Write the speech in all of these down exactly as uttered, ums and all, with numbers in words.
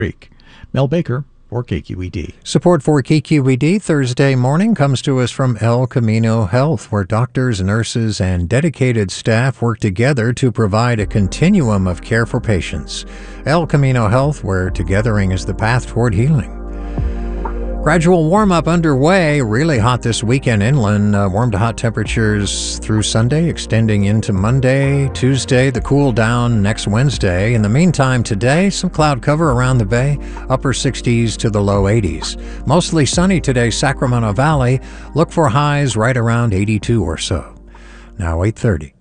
Mel Baker for K Q E D. Support for K Q E D Thursday morning comes to us from El Camino Health, where doctors, nurses, and dedicated staff work together to provide a continuum of care for patients. El Camino Health, where togethering is the path toward healing. Gradual warm-up underway. Really hot this weekend inland. Uh, warm to hot temperatures through Sunday, extending into Monday, Tuesday, the cool down next Wednesday. In the meantime, today, some cloud cover around the bay, upper sixties to the low eighties. Mostly sunny today, Sacramento Valley. Look for highs right around eighty-two or so. Now eight thirty.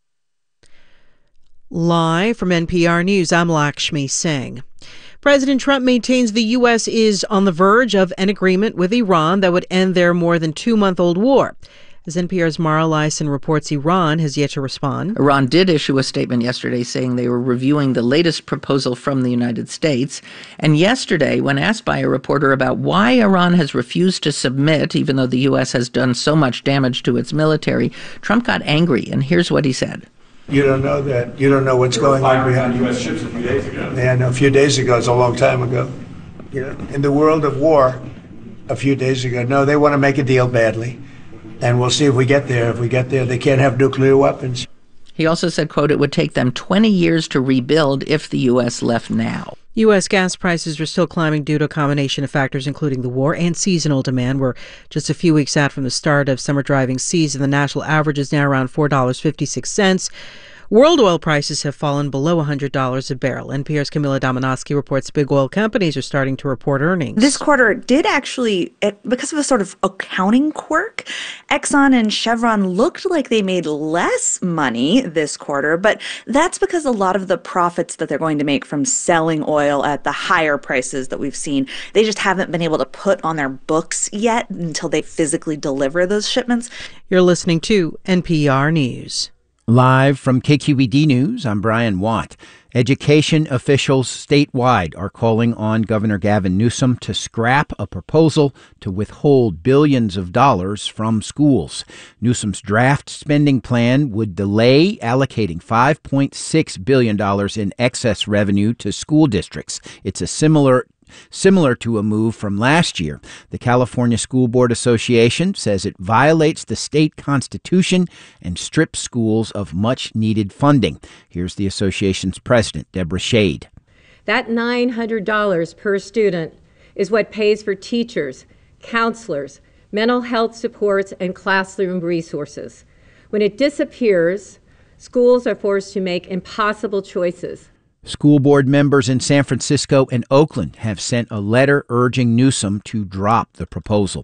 Live from N P R News, I'm Lakshmi Singh. President Trump maintains the U S is on the verge of an agreement with Iran that would end their more than two-month-old war. As N P R's Mara Leisen reports, Iran has yet to respond. Iran did issue a statement yesterday saying they were reviewing the latest proposal from the United States. And yesterday, when asked by a reporter about why Iran has refused to submit, even though the U S has done so much damage to its military, Trump got angry. And here's what he said. You don't know that. You don't know what's going on behind U S ships a few days ago. Yeah, no, a few days ago is a long time ago. You know, in the world of war, a few days ago. No, they want to make a deal badly, and we'll see if we get there. If we get there, they can't have nuclear weapons. He also said, quote, it would take them twenty years to rebuild if the U S left now. U S gas prices are still climbing due to a combination of factors, including the war and seasonal demand. We're just a few weeks out from the start of summer driving season. The national average is now around four dollars and fifty-six cents. World oil prices have fallen below one hundred dollars a barrel. N P R's Camila Domonoske reports big oil companies are starting to report earnings. This quarter did actually, because of a sort of accounting quirk, Exxon and Chevron looked like they made less money this quarter, but that's because a lot of the profits that they're going to make from selling oil at the higher prices that we've seen, they just haven't been able to put on their books yet until they physically deliver those shipments. You're listening to N P R News. Live from K Q E D News, I'm Brian Watt. Education officials statewide are calling on Governor Gavin Newsom to scrap a proposal to withhold billions of dollars from schools. Newsom's draft spending plan would delay allocating five point six billion dollars in excess revenue to school districts. It's a similar Similar to a move from last year. The California School Board Association says it violates the state constitution and strips schools of much-needed funding. Here's the association's president, Deborah Shade. That nine hundred dollars per student is what pays for teachers, counselors, mental health supports, and classroom resources. When it disappears, schools are forced to make impossible choices. School board members in San Francisco and Oakland have sent a letter urging Newsom to drop the proposal.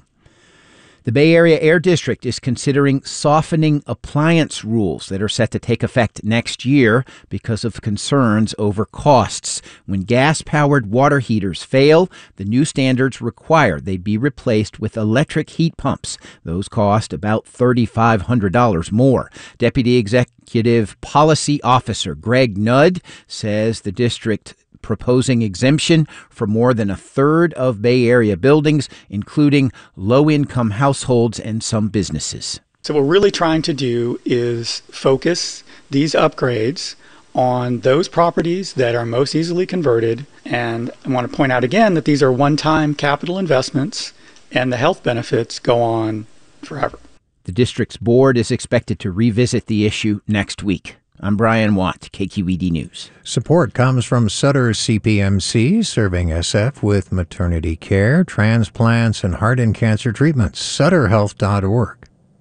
The Bay Area Air District is considering softening appliance rules that are set to take effect next year because of concerns over costs. When gas-powered water heaters fail, the new standards require they be replaced with electric heat pumps. Those cost about three thousand five hundred dollars more. Deputy Executive Policy Officer Greg Nudd says the district proposing exemption for more than a third of Bay Area buildings, including low-income households and some businesses. So what we're really trying to do is focus these upgrades on those properties that are most easily converted. And I want to point out again that these are one-time capital investments and the health benefits go on forever. The district's board is expected to revisit the issue next week. I'm Brian Watt, K Q E D News. Support comes from Sutter C P M C, serving S F with maternity care, transplants, and heart and cancer treatments. sutter health dot org.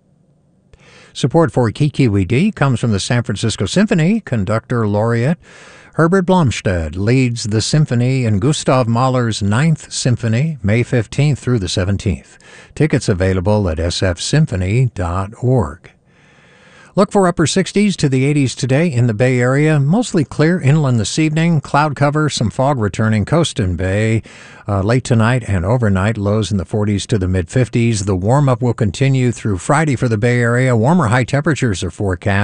Support for K Q E D comes from the San Francisco Symphony. Conductor laureate Herbert Blomstedt leads the symphony in Gustav Mahler's Ninth Symphony, May fifteenth through the seventeenth. Tickets available at s f symphony dot org. Look for upper sixties to the eighties today in the Bay Area. Mostly clear inland this evening. Cloud cover, some fog returning coast and bay. Uh, late tonight and overnight, lows in the forties to the mid-fifties. The warm-up will continue through Friday for the Bay Area. Warmer high temperatures are forecast.